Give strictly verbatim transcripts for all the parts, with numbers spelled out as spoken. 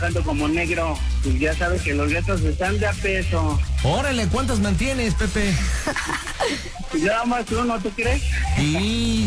trabajando como negro. Pues ya sabes que los gatos están de a peso. Órale, ¿cuántos mantienes, Pepe? Ya más uno, ¿tú crees? ¿Y,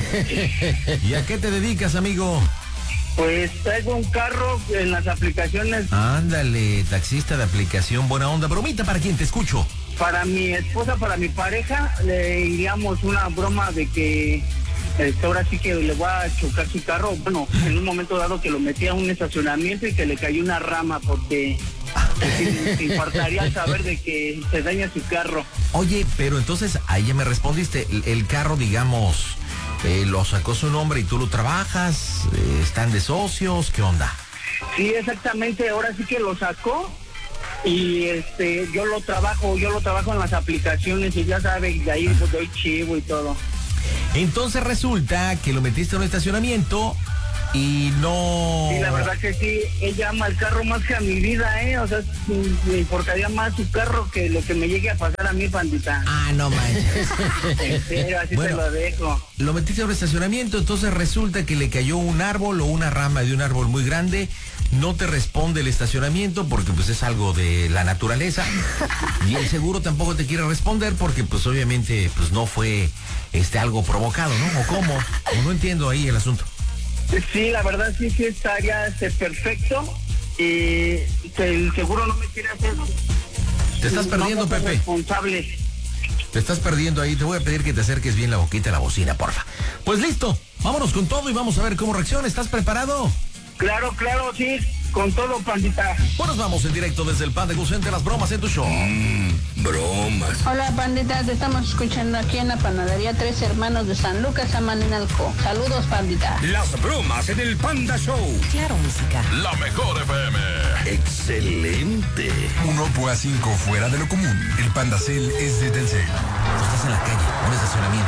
¿Y a qué te dedicas, amigo? Pues traigo un carro en las aplicaciones. Ándale, taxista de aplicación, buena onda. Bromita, ¿para quién? Te escucho. Para mi esposa, para mi pareja, le iríamos una broma de que este, ahora sí que le voy a chocar su carro. Bueno, en un momento dado que lo metí a un estacionamiento y que le cayó una rama porque se importaría saber de que se daña su carro. Oye, pero entonces ahí ya me respondiste. El, el carro, digamos, eh, lo sacó su nombre y tú lo trabajas, eh, están de socios, ¿qué onda? Sí, exactamente, ahora sí que lo sacó. Y este, yo lo trabajo, yo lo trabajo en las aplicaciones y ya sabes, de ahí pues doy chivo y todo. Entonces resulta que lo metiste en un estacionamiento y no... Sí, la verdad que sí, ella ama el carro más que a mi vida, ¿eh? O sea, me importaría más su carro que lo que me llegue a pasar a mí, pandita. Ah, no manches. En serio, así bueno, te lo dejo. Lo metiste en un estacionamiento, entonces resulta que le cayó un árbol o una rama de un árbol muy grande. No te responde el estacionamiento porque pues es algo de la naturaleza y el seguro tampoco te quiere responder porque pues obviamente pues no fue este algo provocado, ¿no? ¿O cómo? O no entiendo ahí el asunto. Sí, la verdad sí, sí estaría este, perfecto y el seguro no me quiere hacer... Te estás perdiendo, no Pepe. Responsable. Te estás perdiendo ahí, te voy a pedir que te acerques bien la boquita a la bocina, porfa. Pues listo, vámonos con todo y vamos a ver cómo reacciona. ¿Estás preparado? Claro, claro, sí, con todo, pandita. Bueno, nos vamos en directo desde el Panda Express entre las bromas en tu show. Mmm, bromas. Hola, pandita, te estamos escuchando aquí en la panadería Tres Hermanos de San Lucas, Amaninalco. Saludos, pandita. Las bromas en el Panda Show. Claro, música. La mejor F M. Excelente. Un Oppo A cinco fuera de lo común. El Panda Cell es de Telcel. Tú estás en la calle, un estacionamiento.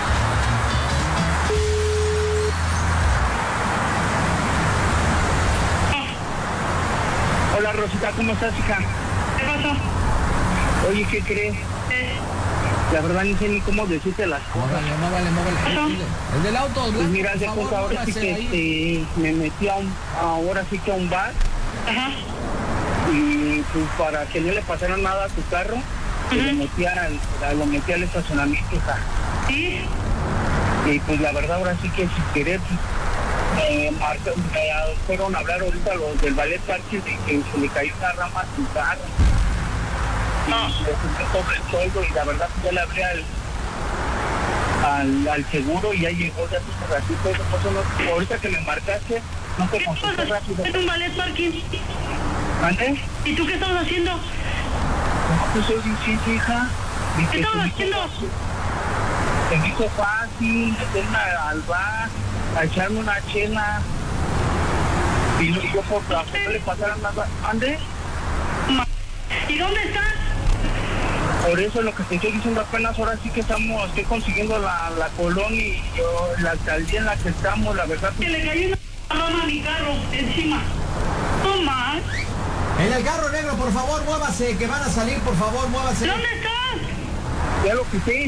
Hola, Rosita, ¿cómo estás, hija? ¿Qué pasó? Oye, ¿qué crees? ¿Qué? La verdad no sé ni cómo decirte las cosas. Móvale, móvale, móvale. El del auto, Pues blanco, mira, de por cuenta, favor, ahora sí móvase que ahí. este, me metí a un, ahora sí que a un bar Ajá. y pues para que no le pasara nada a su carro, pues, Ujú. lo metí al, lo metí al estacionamiento, hija. ¿Sí? Y pues la verdad ahora sí que si querés, me, marca- me fueron a hablar ahorita los del ballet parking de que se le cayó una rama a su carro. No. Y le subió todo el sueldo y la verdad pues, ya le hablé al, al, al seguro y ya llegó ya hace un ratito. Eso pasó, no, ahorita que me marcaste, no te ¿Qué contesté pasa? rápido. ¿Es un ballet parking? ¿Mande? ¿Y tú qué estabas haciendo? No, pues soy difícil, hija. Y ¿Qué que estabas se me hizo haciendo? fácil- Se me hizo fácil meterme al bar, a echarme una chela. Y no- y yo por la que no le pasara nada. ¿Ande? Ma- ¿Y dónde estás? Por eso lo que te estoy diciendo apenas ahora sí que estamos, estoy consiguiendo la, la colonia y yo, la alcaldía en la que estamos, la verdad. Que le cayó una rama a mi carro encima. No más. En el carro negro, por favor, muévase, que van a salir, por favor, muévase. ¿Dónde estás? Ya lo quité.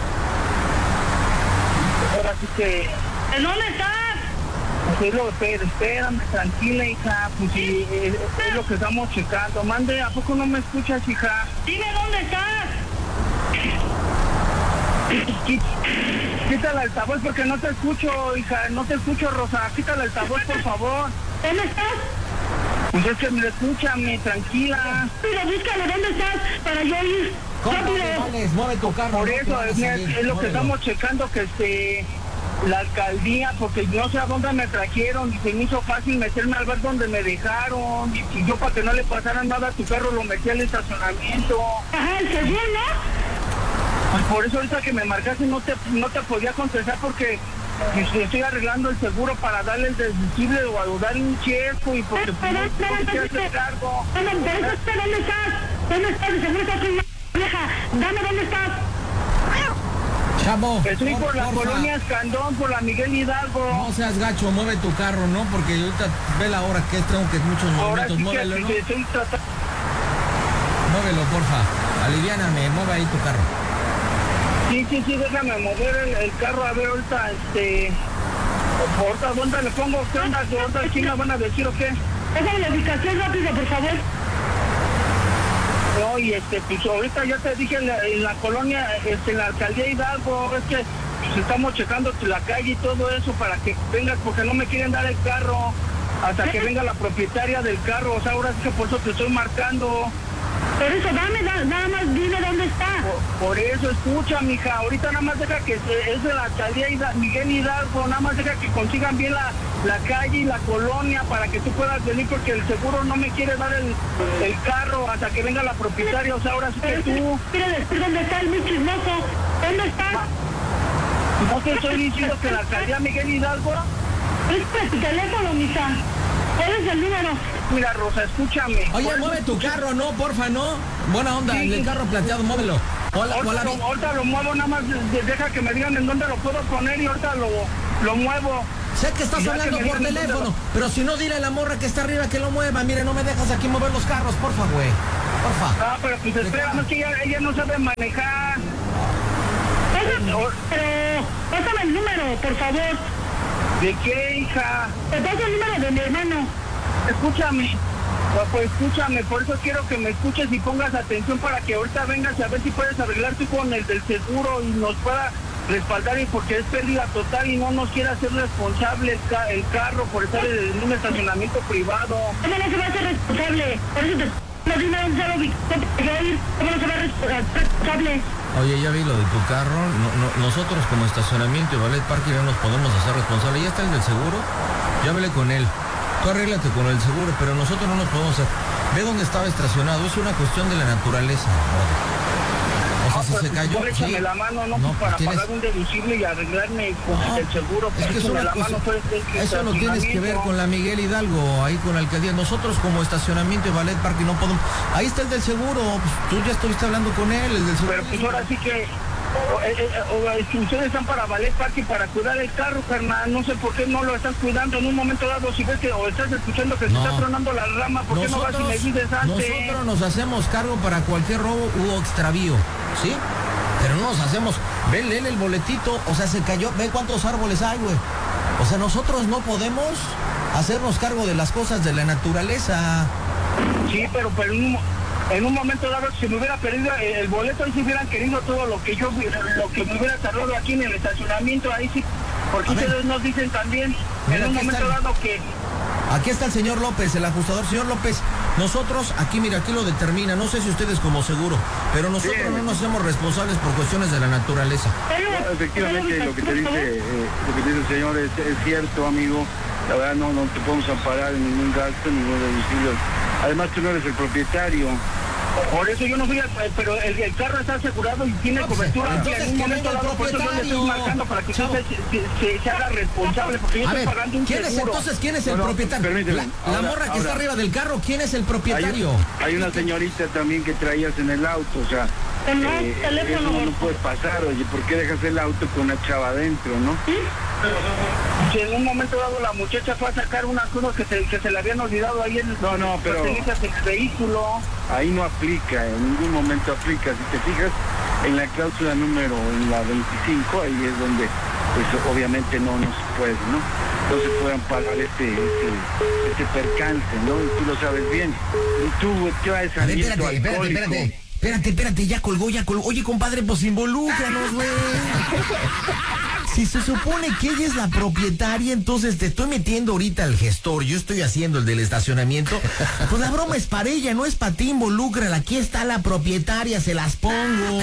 Ahora sí que, ¿En dónde estás? pues, es lo, pero espérame, tranquila, hija, pues sí, es, es lo que estamos checando. Mande, ¿a poco no me escuchas, hija? Dime dónde estás. Quí- Quita el altavoz porque no te escucho, hija, no te escucho, Rosa. Quita el altavoz, por favor. ¿Dónde estás? Pues es que me escúchame, tranquila. Mira, búscalo, ¿dónde estás? Para yo ir. Rápido. Mueve tu carro. Por no te eso van a es, salir, es lo que muévelo. estamos checando, que este la alcaldía, porque no sé a dónde me trajeron y se me hizo fácil meterme al bar donde me dejaron. Y, y yo, para que no le pasara nada a tu carro, lo metí al estacionamiento. Ajá, el seguro, Pues por eso ahorita que me marcaste no te, no te podía contestar porque pues, estoy arreglando el seguro para darle el deducible o a dar un checo y porque pues, no no quiero hacer cargo. ¿Dónde, ¿Dónde estás? ¿Dónde estás? De seguro estás con una vieja. Dame dónde estás. Chavo, Estoy por la porfa, colonia Escandón, por la Miguel Hidalgo. no seas gacho, mueve tu carro, ¿no? Porque ahorita ve la hora que es, tengo que muchos Ahora movimientos, sí muévelo, que ¿no? que estoy tratando. Muévelo, porfa. Aliviáname, mueve ahí tu carro. Sí, sí, sí, déjame mover el, el carro a ver ahorita, este, Ahorita, ¿dónde le pongo? ¿Qué onda? ¿Ahorita quién me van a decir o qué? Déjame la ubicación rápido, por favor. No, y este, pues ahorita ya te dije en la, en la colonia, este, en la alcaldía Hidalgo, es que pues, estamos checando la calle y todo eso para que vengas, porque no me quieren dar el carro hasta que venga la propietaria del carro. O sea, ahora es que por eso te estoy marcando. Por eso, dame, da, nada más dime dónde está. Por, por eso, escucha, mija, ahorita nada más deja que se, es de la alcaldía Hidalgo, Miguel Hidalgo, nada más deja que consigan bien la, la calle y la colonia para que tú puedas venir, porque el seguro no me quiere dar el, el carro hasta que venga la propietaria. O sea, ahora sí que tú... Quiero decir dónde está el muy chismoso. ¿Dónde está? No te estoy diciendo que la alcaldía Miguel Hidalgo... Es tu teléfono, mija. ¿Cuál es el número? Mira, Rosa, escúchame. Oye, mueve tu carro, ¿no? Porfa, ¿no? Buena onda, Sí. el carro plateado, muévelo. Hola, Ahorita, hola. lo, ahorita lo muevo, nada más de- de- deja que me digan en dónde lo puedo poner y ahorita lo, lo muevo. Sé que estás Ya hablando que me por digan dónde teléfono, lo- pero si no, dile a la morra que está arriba que lo mueva. Mire, no me dejas aquí mover los carros, porfa, güey. Porfa. Ah, pero pues espera, no es que ella, ella no sabe manejar. Pásame, pero pásame el número, por favor. ¿De qué, hija? Te paso el número de mi hermano. Escúchame. Pues, pues escúchame, por eso quiero que me escuches y pongas atención para que ahorita vengas a ver si puedes arreglar tú con el del seguro y nos pueda respaldar, y porque es pérdida total y no nos quiere hacer responsable el, ca el carro por estar en un estacionamiento privado. ¿Cómo no se va a hacer responsable? Por eso te... No dime dónde está la ubicación para yo ir. ¿Cómo no se va a ser responsable? Oye, ya vi lo de tu carro. No, no, nosotros como estacionamiento y ballet parking no nos podemos hacer responsables. Ya está el del seguro. Ya hablé con él. Tú arréglate con el seguro, pero nosotros no nos podemos hacer. Ve dónde estaba estacionado. Es una cuestión de la naturaleza. O sea, Ah, si pues, se cayó. pues, échame sí. la mano, ¿no? No, Pues, para tienes- pagar un deducible y arreglarme con No, el seguro. es que es Échame una la cosa- mano, pues, es que eso lo tienes que ver estacionamiento. con la Miguel Hidalgo, ahí con la alcaldía. Nosotros como estacionamiento y ballet parking no podemos. Ahí está el del seguro. Pues, tú ya estuviste hablando con él, el del seguro. Pero pues ahora sí que o, eh, eh, o, eh, si ustedes están para valer parque para cuidar el carro, carnal, no sé por qué no lo estás cuidando en un momento dado. Si ves que o estás escuchando que No. se está tronando la rama, ¿por qué no vas y me dices antes? nosotros nos hacemos cargo para cualquier robo u extravío, ¿sí? Pero no nos hacemos. Ve, lee el boletito, o sea, se cayó. Ve cuántos árboles hay, güey. O sea, nosotros no podemos hacernos cargo de las cosas de la naturaleza. Sí, pero, pero en, un, en un momento dado, si me hubiera perdido el, el boleto, ahí si hubieran querido todo lo que yo, lo que me hubiera tardado aquí en el estacionamiento, ahí sí, porque A ver. ustedes nos dicen también, Mira, en un aquí momento está. dado que... Aquí está el señor López, el ajustador. Señor López, nosotros, aquí mira, aquí lo determina, no sé si ustedes como seguro, pero nosotros Sí. no nos hacemos responsables por cuestiones de la naturaleza. No, efectivamente, lo que te dice, eh, lo que te dice el señor es, es cierto, amigo. La verdad no, no te podemos amparar en ningún gasto, en ningún deducible. Además, tú no eres el propietario. Por eso yo no fui, a- pero el, el carro está asegurado y tiene No, pues, cobertura. entonces en un que momento venga el dado, por eso yo le estoy propietario. marcando para que Chavo. usted se, se- se- se haga responsable, porque yo A estoy ver, pagando un ¿quién es seguro. entonces, quién es el No, no, propietario? permíteme. La, la Ahora- morra que ahora- está arriba del carro, ¿quién es el propietario? Hay, hay una señorita también que traías en el auto, o sea, No, eh, teléfono. eso no puede pasar, oye, ¿por qué dejas el auto con una chava adentro, no? Si en un momento dado la muchacha fue a sacar unas cosas que se, que se le habían olvidado ahí en No, no, pero- pertenencias del vehículo. Ahí no aplica, en ningún momento aplica. Si te fijas en la cláusula número, en la veinticinco, ahí es donde, pues obviamente no nos puede, ¿no? No se puede amparar este, este, este percance, ¿no? Y tú lo sabes bien. Y tú, ¿qué vas a A ver, salir espérate, espérate, espérate. Espérate, espérate, ya colgó, ya colgó. Oye, compadre, pues involúcranos, güey. Si se supone que ella es la propietaria, entonces te estoy metiendo ahorita al gestor, yo estoy haciendo el del estacionamiento. Pues la broma es para ella, no es para ti, involúcrala. Aquí está la propietaria, se las pongo.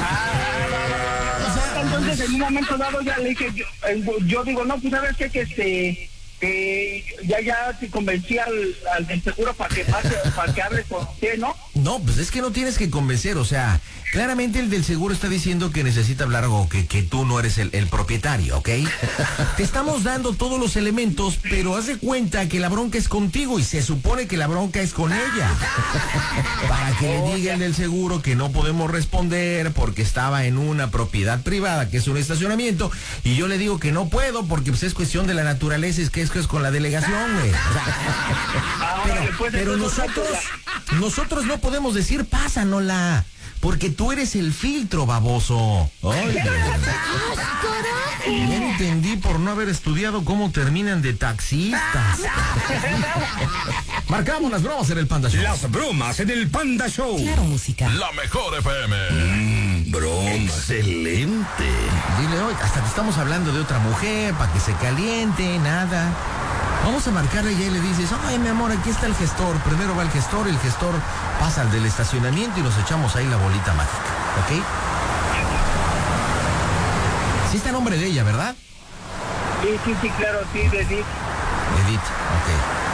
Entonces en un momento dado ya le dije, yo, eh, yo digo, no, pues sabes qué, que este, que ya ya te convencí al, al del seguro para que pase, para que hable con usted, ¿no? No, pues es que no tienes que convencer, o sea, claramente el del seguro está diciendo que necesita hablar algo, que, que tú no eres el, el propietario, ¿ok? Te estamos dando todos los elementos, pero haz de cuenta que la bronca es contigo y se supone que la bronca es con ella. Para que le diga el del seguro que no podemos responder porque estaba en una propiedad privada, que es un estacionamiento, y yo le digo que no puedo porque pues, es cuestión de la naturaleza, es que es, que es con la delegación, güey. O sea, Ahora, pero, pues, pero entonces, nosotros, nosotros no podemos decir, pásanosla. porque tú eres el filtro, baboso. Ay, ya entendí por no haber estudiado cómo terminan de taxistas. Marcamos las bromas en el Panda Show. Las bromas en el Panda Show. Claro, música. La mejor F M. Mmm, broma. Excelente. Dile, oye, hasta que estamos hablando de otra mujer, para que se caliente, nada. Vamos a marcarle y ahí le dices, ay, mi amor, aquí está el gestor. Primero va el gestor, el gestor pasa al del estacionamiento y nos echamos ahí la bolita mágica, ¿ok? Sí está el nombre de ella, ¿verdad? Sí, sí, sí, claro, sí, de Edith. Edith, ok.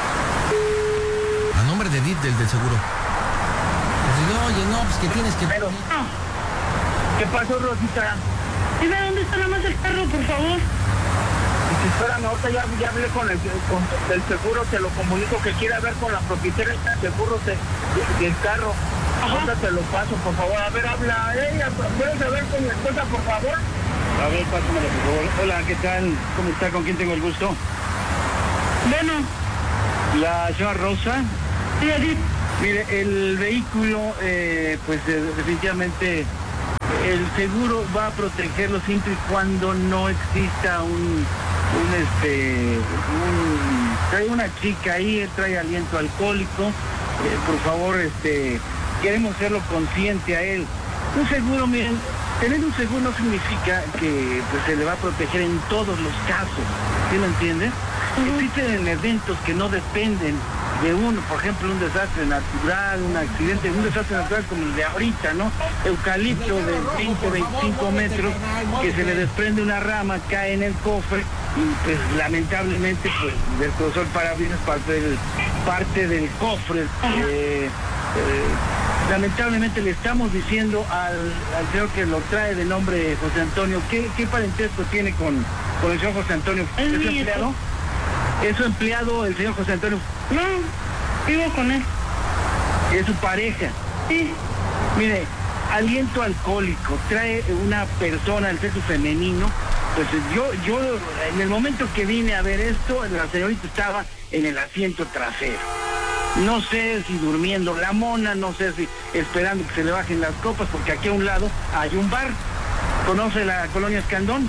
A nombre de Edith, del, del seguro. Pues digo, oye, no, pues que tienes que... Pero, ¿qué pasó, Rosita? Dime dónde está nada más el carro, por favor. Si esperan, ahorita ya, ya hablé con el con el seguro, te lo comunico que quiere ver con la propietaria del seguro de, de, del carro. Ajá. Ahorita te lo paso, por favor. A ver, habla ella. ¿Puedes hablar con mi esposa, por favor? A ver, pásamelo, por favor. Hola, ¿qué tal? ¿Cómo está? ¿Con quién tengo el gusto? Bueno, La señora Rosa. sí, Edith. Mire, el vehículo, eh, pues eh, definitivamente el seguro va a protegerlo siempre y cuando no exista un, un este, un, trae una chica ahí, él trae aliento alcohólico, eh, por favor, este, queremos hacerlo consciente a él. Un seguro, miren, tener un seguro no significa que pues, se le va a proteger en todos los casos, ¿sí lo entiende? Existen eventos que no dependen de uno, por ejemplo, un desastre natural, un accidente, un desastre natural como el de ahorita, ¿no? Eucalipto de veinte, veinticinco metros, que se le desprende una rama, cae en el cofre y pues lamentablemente pues destrozó el parabrisas, parte del, parte del cofre. Eh, eh, lamentablemente le estamos diciendo al, al señor que lo trae de nombre José Antonio, ¿qué, qué parentesco tiene con, con el señor José Antonio? ¿Es su empleado? ¿Es su empleado el señor José Antonio? No, vivo con él. ¿Es su pareja? Sí. Mire, aliento alcohólico, trae una persona del sexo femenino, pues yo, yo, en el momento que vine a ver esto, la señorita estaba en el asiento trasero. No sé si durmiendo la mona, no sé si esperando que se le bajen las copas, porque aquí a un lado hay un bar. ¿Conoce la colonia Escandón?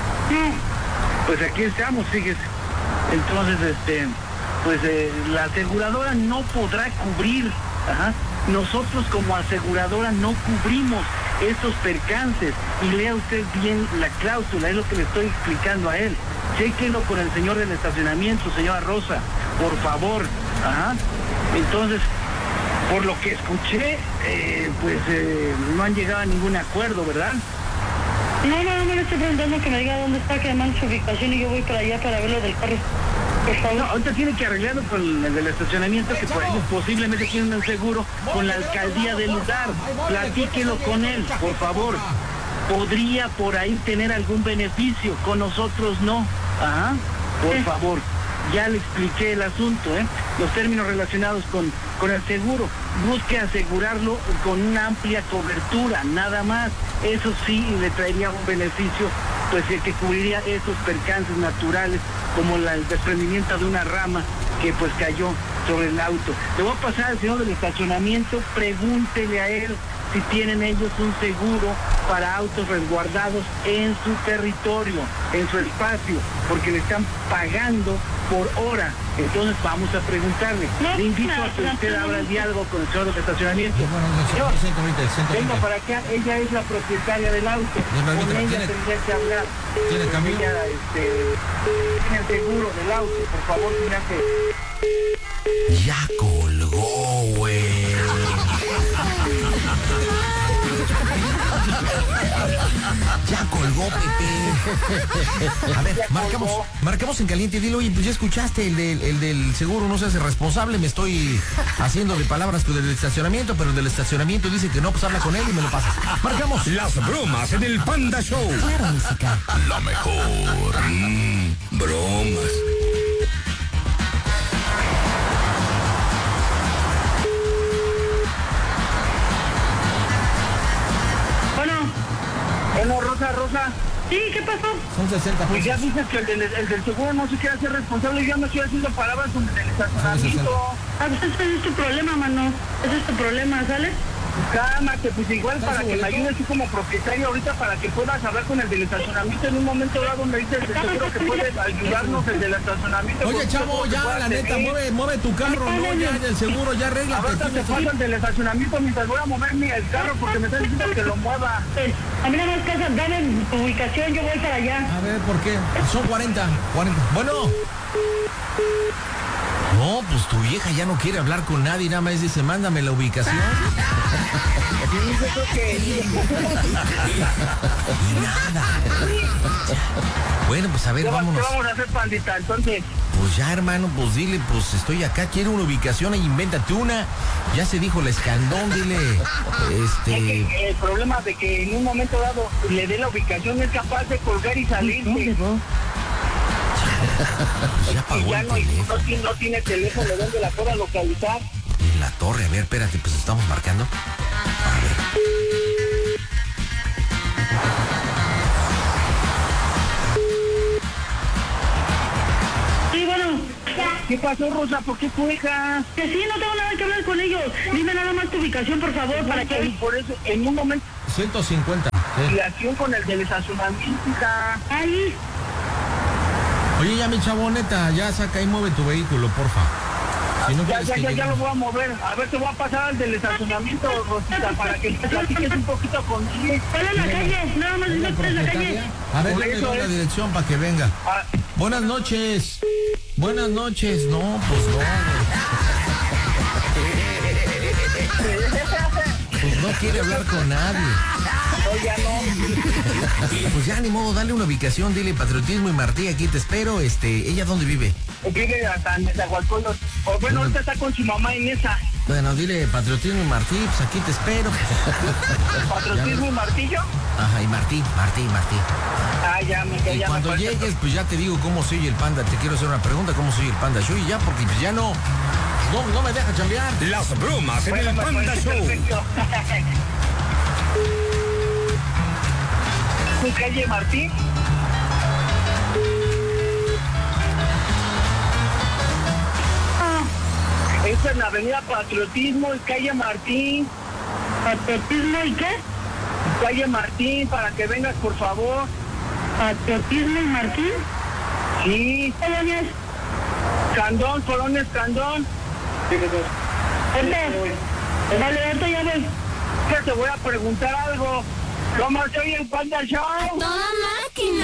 No. Pues aquí estamos, fíjese. Entonces, este, pues eh, la aseguradora no podrá cubrir, ajá. Nosotros como aseguradora no cubrimos estos percances. Y lea usted bien la cláusula, es lo que le estoy explicando a él. Chéquenlo con el señor del estacionamiento, señora Rosa, por favor, ajá. Entonces, por lo que escuché, eh, pues eh, no han llegado a ningún acuerdo, ¿verdad? No, no, no le estoy preguntando que me diga dónde está, que me mande su ubicación y yo voy para allá para ver lo del carro. Por favor. No, ahorita tiene que arreglarlo con el del estacionamiento, que por ellos posiblemente tienen un seguro con la alcaldía del lugar. Platíquelo con él, por favor. Podría por ahí tener algún beneficio, con nosotros no. Ajá, por Sí. favor. Ya le expliqué el asunto, ¿eh? Los términos relacionados con, con el seguro. Busque asegurarlo con una amplia cobertura, nada más. Eso sí le traería un beneficio, pues el que cubriría esos percances naturales, como la, el desprendimiento de una rama que pues cayó sobre el auto. Le voy a pasar al señor del estacionamiento, pregúntele a él si tienen ellos un seguro para autos resguardados en su territorio, en su espacio, porque le están pagando por hora. Entonces vamos a preguntarle. No, Le invito no, a que no, usted no, abra el no. diálogo con el señor del estacionamiento. Bueno, no, Señor, siento ahorita, siento venga ahorita. para acá, ella es la propietaria del auto. No, Con permítame, ella ¿tiene- tendría que hablar. ¿tiene cambio? Ella, este, tiene el seguro del auto, por favor, mira que... Ya colgó, güey. Ya colgó, Pepe. A ver, marcamos, marcamos en caliente y dile, oye, pues ya escuchaste el del, el del seguro, no se hace responsable, me estoy haciendo de palabras con el del estacionamiento, pero el del estacionamiento dice que no, pues habla con él y me lo pasas. Marcamos. Las bromas en el Panda Show. Claro, música. La mejor. Mmm, bromas. Bueno, Bueno, Rosa, Rosa, sí, ¿qué pasó? Son sesenta pues ya pesos. dices que el del, el del seguro no se quiere hacer responsable. Yo no estoy haciendo palabras con el del estacionamiento. Ah, pues ese es tu problema, mano. Ese es tu problema, ¿sale? Cálmate, pues igual para que me ayudes tú como propietario ahorita para que puedas hablar con el del estacionamiento en un momento dado me dices de seguro que puedes ayudarnos el del estacionamiento. Oye, chavo, ya, la neta, mueve, mueve tu carro, no, ya, el seguro, ya arréglate. Ahorita te paso el del estacionamiento mientras voy a mover mi el carro porque me están diciendo que lo mueva. A mí nada más casa, dame tu ubicación, yo voy para allá. A ver, ¿por qué? Son cuarenta, cuarenta. Bueno. No, pues tu vieja ya no quiere hablar con nadie, nada más dice, mándame la ubicación. Sí, yo creo que... Nada. Bueno, pues a ver, ¿Qué vámonos. vamos a hacer, pandita? Entonces... Pues ya, hermano, pues dile, pues estoy acá, quiero una ubicación, ahí invéntate una. Ya se dijo la Escandón, dile, este... Es que el problema de que en un momento dado le dé la ubicación es capaz de colgar y salirse. Pues ya pagó Y ya el no, teléfono. no, tiene, no tiene teléfono donde la pueda localizar. En la torre, a ver, espérate, pues estamos marcando. A ver. Sí, bueno. ¿Qué pasó, Rosa? ¿Por qué cuejas? Que sí, no tengo nada que hablar con ellos. Dime nada más tu ubicación, por favor, para que... Por eso, en un momento, ciento cincuenta. Sí. relación con el del estacionamiento, hija. Ahí. Oye, ya mi chavo, neta, ya saca y mueve tu vehículo, porfa. Si no Ya, quieres ya, que ya, llegue- ya lo voy a mover. A ver, te voy a pasar al del estacionamiento, Rosita, para que te platiques un poquito conmigo. ¿Cuál es la calle? Nada más dime cuál es la calle. A ver, Por dale eso la es. dirección para que venga. Ah, Buenas noches. Buenas noches. No, pues no. Pues no quiere hablar con nadie. no, ya no. Pues ya ni modo, dale una ubicación, dile Patriotismo y Martí, aquí te espero. Este, ¿ella dónde vive? Vive hasta en Nezahualcóyotl. O bueno, ahorita está con su mamá en esa. Bueno, dile Patriotismo y Martí, pues aquí te espero. Patriotismo y martillo. Ajá, y Martí, Martí, Martí. Ah, ya me quedé. Y ya me cuando parece. llegues, pues ya te digo cómo soy el panda. Te quiero hacer una pregunta, ¿cómo soy el panda show? Y ya, porque pues ya no, no, no me deja chambear. Las bromas en Bueno, el me Panda parece Show. perfecto. ¿Tu calle Martín? Esta es la avenida Patriotismo y calle Martín. ¿Patriotismo y qué? Calle Martín, para que vengas, por favor. ¿Patriotismo y Martín? Sí. ¿Qué es? Candón, Colonia Escandón. Vente. Vale, ahorita ya voy. Que te voy a preguntar algo. ¿Cómo soy el Panda Show? Toda máquina.